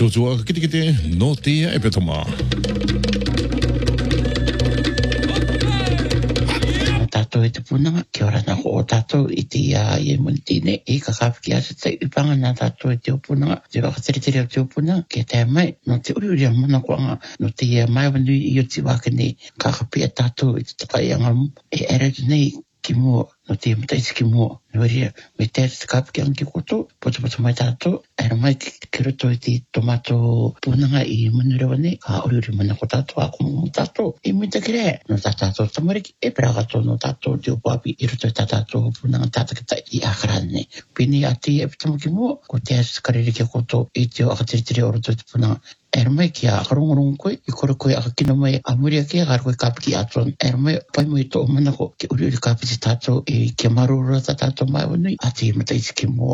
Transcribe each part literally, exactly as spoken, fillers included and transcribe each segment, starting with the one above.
Tūtua kite kite no te epetoma. Tātou e te punanga, kia ora nā ko o tātou i te ia i e munitine, i ka kāwhiki asa te ipanga nā tātou e te opunanga, te wakateretere o te opunanga, kia te mai, no te uri uri a mana koanga, no te ia mai wanu i o te wakane, ka kapia tātou i te takai angamu, e ere nei ki mua, no te mataisi ki mua, no ria, me te te kāwhiki anki koto, poto poto mai tātou, ere mai ki roto i te tomato punanga i manurewa nei, ka uri uri mana ko tātou, a kumu tātou, i muita kire, no tā tātou tamariki, e peraga no tātou te opapi, i roto i tā tātou punanga tātakata i akarane. Pini a te e pitamu ki mua, ko te asu karere ki koto, i te o akateretere o roto i te punanga, e mai ki a karongorongo koe, i kore koe a kino mai a muria ki a kare koe kāpiki atuan. E mai pai mai tō manako ki uri uri kāpiti tātou e kia marura tā tātou mai wanui, a te mataisi ki mua.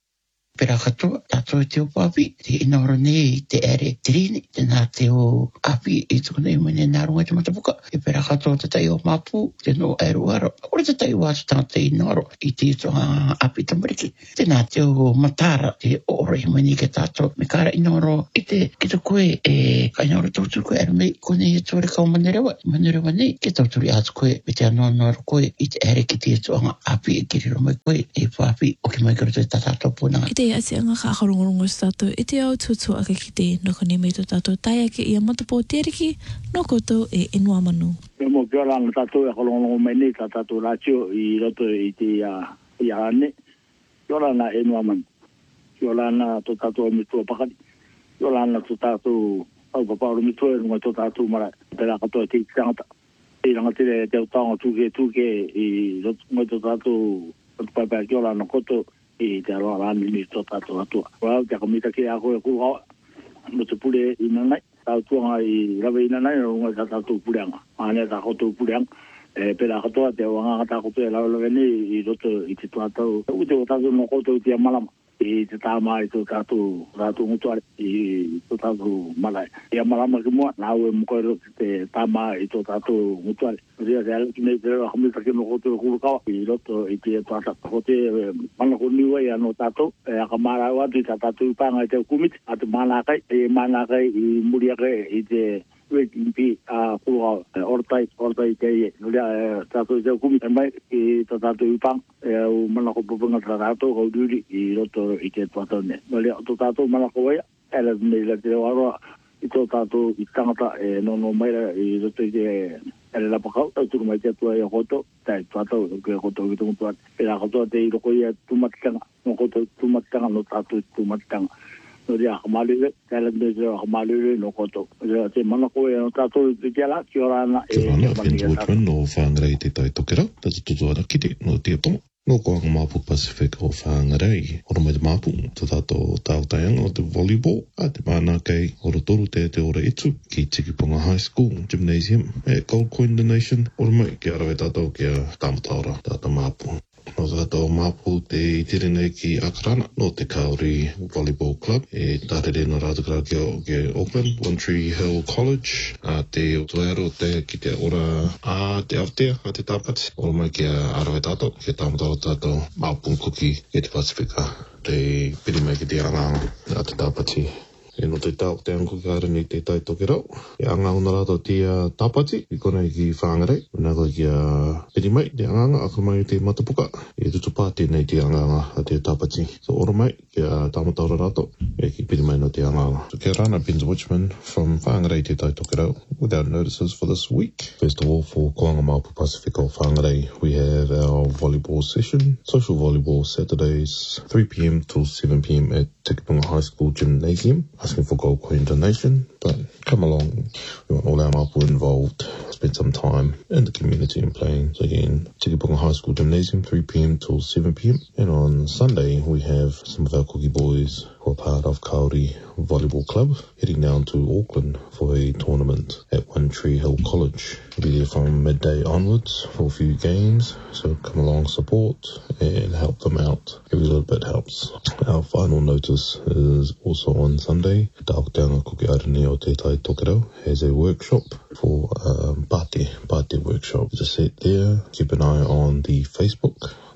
Pera katoa, tātou e te opapi, te inaoro nei te ere te rini, te nā te o api i tuku nei mene nā runga te matapuka, e pera katoa te tai o mapu, te no eru aro, ora te tai o atu tā te inaoro, i te itoa api tamariki, te nā te o matara, te ora i mani ke tātou, me kāra inaoro, i te kita koe, e ka inaoro tauturu koe ere mei, kone e tuare kau manerewa, manerewa nei, ke tauturu i atu koe, me te anoanoaro koe, i te ere ki te itoa api, e kiriro mai koe, e papi, o ki mai karo te tātou punanga. Te ase anga ka akarongorongo stato e te au tutu ake ki te noko ne mei to tātou tai ake i a matapo teriki no koto e inua manu. E mo kia ranga tātou e akarongorongo mai nei tā tātou rātio i roto i te i a ane. Kia ranga e inua manu. Kia ranga tō tātou e mitua pakari. Kia ranga tō tātou au papauro mitua e runga tō tātou mara. Pera katoa te tangata. I ranga tere te utanga tūke tūke i roto mai tō tātou paipai kia ranga koto i te aroa rani ni tō tātou atua. Wau, te akamita ki a koe kūhawa, no te pule i nanai, tau tuanga i rawe i nanai, no runga tā tātou puleanga. Ane tā kotou puleanga, e pera katoa te wanganga tā kotou e laulawe ni i roto i te tātou. Ute o tātou no kotou tia malama, i te tāma i tō tātou, tātou ngutuare, i tō tātou malai. Ia malama ki mua, nāu e mukoero te tāma i tō tātou ngutuare. Ria te aleki nei te rewa hamita ki no kotou kurukawa, i roto i te tātou. Ko te mana ko niwa i ano tātou, e aka mara watu i tā tātou i pāngai te kumiti, a te mānakai, e mānakai i muriake i te Wekimpi a kurukawa, ortai, ortai te ie. Ria tātou i te kumiti, e mai i tā tātou i pāng, e au mana ko pupunga tā tātou, kau duri i roto i te tātou ne. Ria tō tātou mana ko waia, e la nei la te waroa, i tō tātou i tangata e nono maira i roto i te ele la pakau, tau turu mai te atua i a koto, tai tātou, ke koto ki tungu tuat. Pera koto te i roko i a tumatitanga, no koto tumatitanga, no tātou tumatitanga. No rea hamalire, tēla me te hamalire no koto. Rea te mana koe no tātou i te ala, ki ora ana e... Te mana, Ben Woodman no whangarei te tai tokera, tata tutu ara kite no te tonga. No koanga Mapu Pacific o whangarei, ora mai te Mapu, te tātou tāutaianga o te volleyball, a te mana kei ora toru te te ora etu, ki Tikipunga High School Gymnasium, e Gold Coin Donation, ora mai ki arawe tātou ki a tāmataora, tātou Mapu. No tātou Mapu te itirinei ki Akarana, no te Kauri Volleyball Club, e tātere no rātukara ki, ki Auckland, One Tree Hill College, a te tuero te ki te ora a te Aotea, a te tāpati, ora mai ki a arawe tātou, ki a tāmataora tātou Mapu Kuki e te Pasifika, te piri mai ki te anga a te tāpati. E no te tau te anko ki ara ni te tai toke rau. E anga una rato te uh, tāpati, i konei ki whangarei. Nā koe ki a uh, piri mai, te anganga, ako mai te matapuka. E tutu pāti nei te anganga a te tāpati. So oro mai, ki a uh, tāmataura rato, e ki piri mai no te anganga. So kia rana, Ben Woodman from Whangarei te tai toke rau, with our notices for this week. First of all, for Koanga Mapu Pacific o Whangarei, we have our volleyball session. Social volleyball Saturdays, three p.m. till seven p.m. at Tikipunga High School Gymnasium. Asking for Gold Coin donation, but come along. We want all our Mapu involved. Spend some time in the community and playing. So again, Tikipunga High School Gymnasium, three p.m. till seven p.m. And on Sunday, we have some of our cookie boys who are part of Kauri Volleyball Club heading down to Auckland for a tournament at One Tree Hill College. We'll be there from midday onwards for a few games. So come along, support and help them out. Every little bit helps. Our final notice is also on Sunday. Tāutanga Kuki Arani o Te Tai Tokerau has a workshop for um, Pāti, Pāti workshop. Just set there. Keep an eye on the Facebook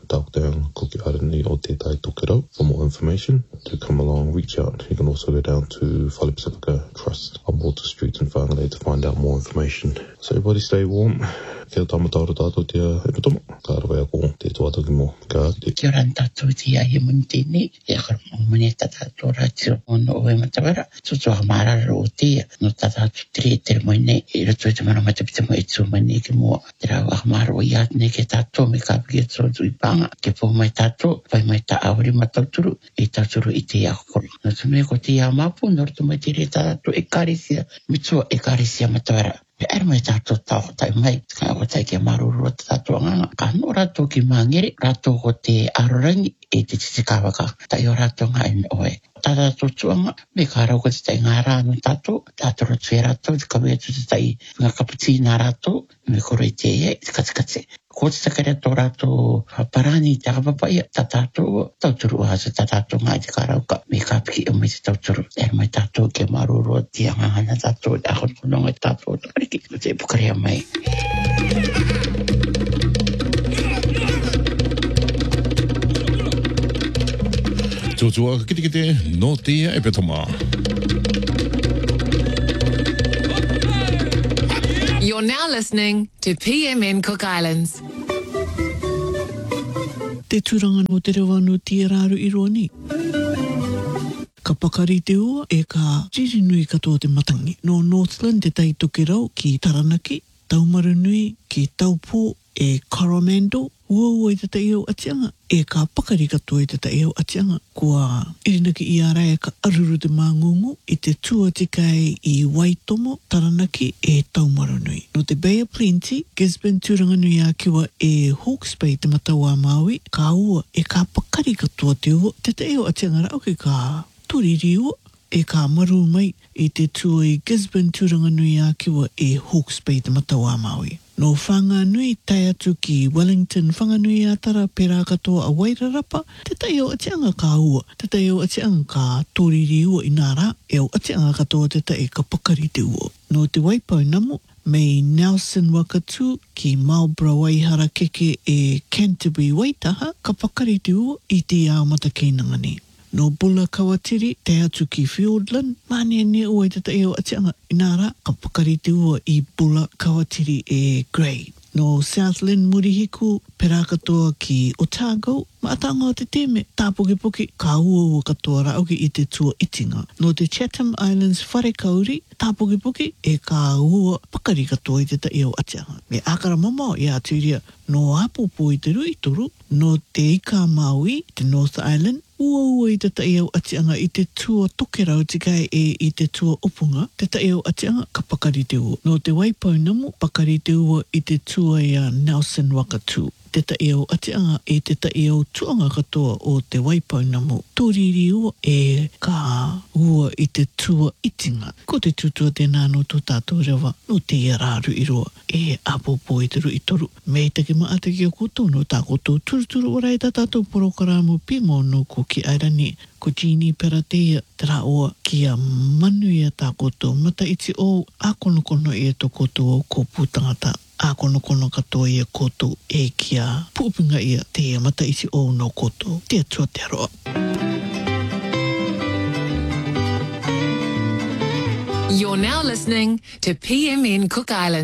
Taukatanga, Cookie Island o Te Tai Tokero. For more information, to come along, reach out. You can also go down to Whale Pacifica Trust on Water Street in Whangarei to find out more information. So everybody stay warm. Kia tamatara tātou te epitomo. Ka rawai ako te tuatoki mo. Ka te. Kia ora tātou te ahi muntini. E akara mone tātou rātio ono oe matawara. Tutu a marara o te. No tātou tere tere moine. E rato e te mana matapita mo e tū mani ke mua. Te rau a maro i atne ke tātou me kāpiki e tōtu i panga. Ke pō mai tātou. Pai mai tā auri matauturu. E tāturu i te akokoro. No te me ko te a mapu. Norto mai tere tātou e kārisia. Mitua e kārisia matawara. Pe ere mai tātou tau tai mai, ka o tai ke maruru ta tātou nganga. Ka no rato ki mangere, rato ko te arorangi e te titikawaka. Tai o rato ngai oe. Tā tātou tuanga, me ka rau ko te tai ngā rānu tātou, tātou ratu e rato, te kawe atu te tai ngā kaputi nā rato, me koro i te e, te katikate. Ko te takare tō rato parani te akapapai, tā tātou tauturu asa, tā tātou ngai te ka rauka, me ka piki o me te tauturu. Ere mai tātou ke maruru te angangana tātou, te akon kononga tātou, tariki, te pukarea mai. Tutua kite kite no tia e petoma. You're now listening to P M N Cook Islands. Te turanga no te rewa no tia rāru i roa ni. Ka pakari te ua e ka tirinui katoa te matangi. No Northland te tai toke rau ki Taranaki, Taumaru nui ki Taupō e Coromandel, ua ua i te tai au atianga, e ka pakari katoa i te tai au atianga, kua irinaki i ara e ka aruru te māngungu i te tua tikai i Waitomo, Taranaki e Taumaru nui. No te Bay of Plenty, Gisborne turanga nui a kiwa e Hawke's Bay te matau a Maui, ka ua e ka pakari katoa te ua, te tai au atianga rau ki ka turiri ua, e ka maru mai i te tua i Gisborne turanga nui a kiwa e Hawke's Bay te matau a Maui. No Whanganui tai atu ki Wellington, Whanganui a tara pera katoa a Wairarapa, te tai o atianga ka ua, te tai o atianga ka tōriri ua i nāra, e o atianga katoa te tai ka pakari te ua. No te Waipau namu, mei Nelson Wakatu ki Marlborough Waihara keke e Canterbury Waitaha, ka pakari te ua i te ao mata keinanga ni. No Bula Kawatiri, te atu ki Fiordland, mane ne ua i te tai o atianga inara, ka pakari te ua i Bula Kawatiri e Grey. No Southland Murihiku, pera katoa ki Otago, ma atanga o te teme, tāpoki-poki, ka ua ua katoa rauki i te tua itinga. No te Chatham Islands Wharekauri, tāpoki-poki, e ka ua pakari katoa i te tai o atianga. Me akara mamao i aturia, no Apopo i te rui toru, no te Ika Maui, te North Island, ua ua i te tai au atianga i te tua tokerau tikai e i te tua upunga, te tai au atianga ka pakari te ua. No te Waipau namu, pakari te ua i te tua i a Nelson Wakatu. Te tai au atianga e te tai au tuanga katoa o te Waipau namu. Tōriri ua e ka ua i te tua itinga. Ko te tutua tēnā no tō tātou rewa, no te rāru i roa, e Apopo i te rui toru. Me te ke maa te ki o koto no tā koto turuturu o rei tā tātou porokaramu pimo no ko ki airani. Ko Jeannie Peratea, te rā oa ki a manu i a tā koto, mata iti o a kono kono i a tō koto o ko pūtangata. A kono kono katoa i a koto e kia pūpinga i a te mata iti o no koto. Te atua te aroa. You're now listening to P M N Cook Islands.